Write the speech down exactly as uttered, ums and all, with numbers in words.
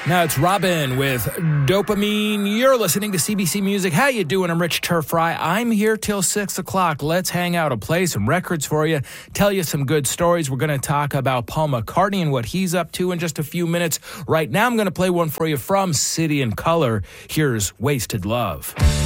Now it's Robin with Dopamine. You're listening to C B C Music. How you doing? I'm Rich Turfry. I'm here till six o'clock. Let's hang out and play some records for you, tell you some good stories. We're going to talk about Paul McCartney and what he's up to in just a few minutes. Right now, I'm going to play one for you from City and Colour. Here's Wasted Love.